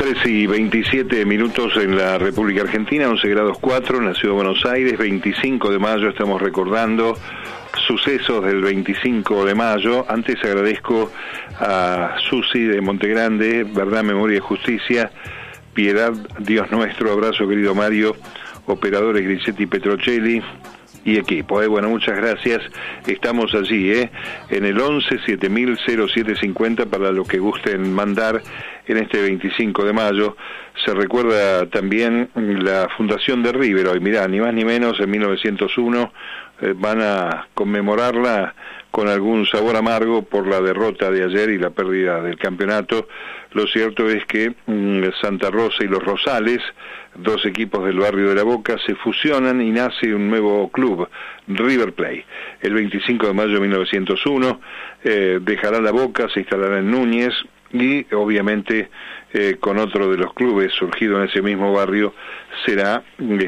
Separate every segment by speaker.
Speaker 1: 22:27 en la República Argentina, 11 grados 4 en la Ciudad de Buenos Aires, 25 de mayo, estamos recordando sucesos del 25 de mayo. Antes agradezco a Susi de Montegrande, Verdad, Memoria y Justicia, Piedad, Dios Nuestro, abrazo querido Mario, operadores Grisetti Petrocelli y equipo. Bueno, muchas gracias. Estamos allí, en el 11-7000-0750 para los que gusten mandar en este 25 de mayo. Se recuerda también la fundación de River hoy. Mirá, ni más ni menos, en 1901 van a conmemorarla con algún sabor amargo por la derrota de ayer y la pérdida del campeonato. Lo cierto es que Santa Rosa y Los Rosales, dos equipos del barrio de La Boca, se fusionan y nace un nuevo club, River Plate. El 25 de mayo de 1901 dejará La Boca, se instalará en Núñez y obviamente con otro de los clubes surgido en ese mismo barrio será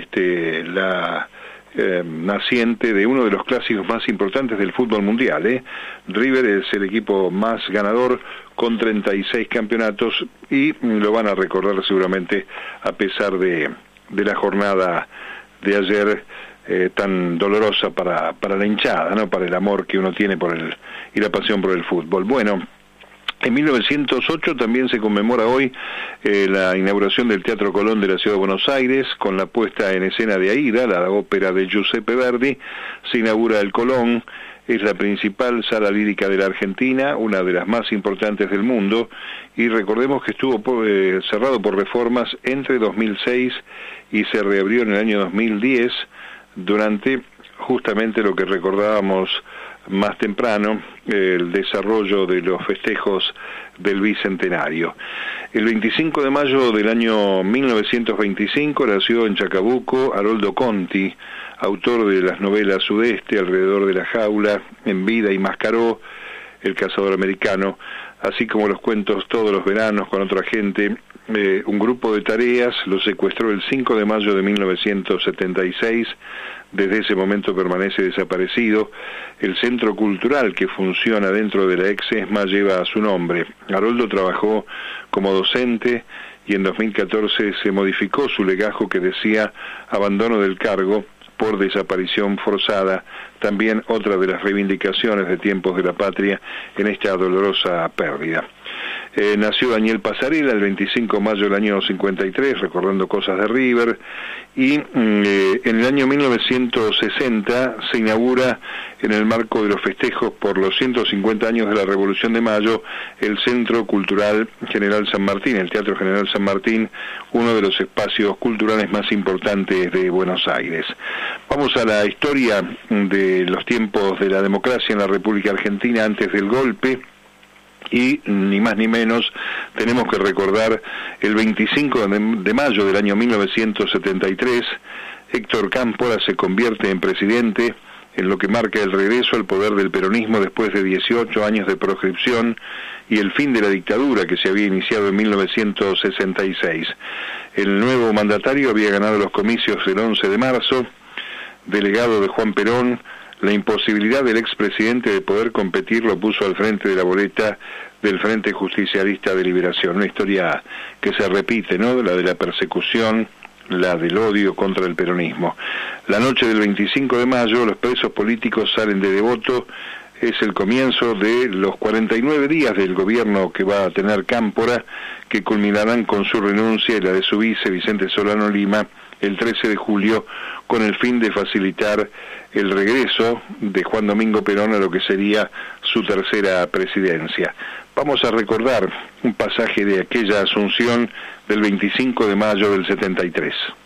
Speaker 1: la naciente de uno de los clásicos más importantes del fútbol mundial. River es el equipo más ganador con 36 campeonatos y lo van a recordar seguramente a pesar de la jornada de ayer tan dolorosa para la hinchada, ¿no? Para el amor que uno tiene y la pasión por el fútbol. Bueno, en 1908 también se conmemora hoy la inauguración del Teatro Colón de la Ciudad de Buenos Aires, con la puesta en escena de Aida, la ópera de Giuseppe Verdi. Se inaugura el Colón, es la principal sala lírica de la Argentina, una de las más importantes del mundo, y recordemos que estuvo cerrado por reformas entre 2006 y se reabrió en el año 2010, durante justamente lo que recordábamos más temprano, el desarrollo de los festejos del Bicentenario. El 25 de mayo del año 1925 nació en Chacabuco Haroldo Conti, autor de las novelas Sudeste, Alrededor de la Jaula, En Vida y Mascaró, El Cazador Americano, así como los cuentos Todos los Veranos con otra gente. Un grupo de tareas lo secuestró el 5 de mayo de 1976, desde ese momento permanece desaparecido. El centro cultural que funciona dentro de la ex ESMA lleva su nombre. Haroldo trabajó como docente y en 2014 se modificó su legajo que decía abandono del cargo por desaparición forzada, también otra de las reivindicaciones de Tiempos de la Patria en esta dolorosa pérdida. Nació Daniel Pasarela el 25 de mayo del año 53, recordando cosas de River, y en el año 1960 se inaugura, en el marco de los festejos por los 150 años de la Revolución de Mayo, el Centro Cultural General San Martín, el Teatro General San Martín, uno de los espacios culturales más importantes de Buenos Aires. Vamos a la historia de los tiempos de la democracia en la República Argentina antes del golpe. Y ni más ni menos tenemos que recordar el 25 de mayo del año 1973, Héctor Cámpora se convierte en presidente, en lo que marca el regreso al poder del peronismo después de 18 años de proscripción y el fin de la dictadura que se había iniciado en 1966. El nuevo mandatario había ganado los comicios el 11 de marzo, delegado de Juan Perón. La imposibilidad del expresidente de poder competir lo puso al frente de la boleta del Frente Justicialista de Liberación. Una historia que se repite, ¿no? La de la persecución, la del odio contra el peronismo. La noche del 25 de mayo, los presos políticos salen de Devoto. Es el comienzo de los 49 días del gobierno que va a tener Cámpora, que culminarán con su renuncia y la de su vice, Vicente Solano Lima, el 13 de julio, con el fin de facilitar el regreso de Juan Domingo Perón a lo que sería su tercera presidencia. Vamos a recordar un pasaje de aquella asunción del 25 de mayo del 73.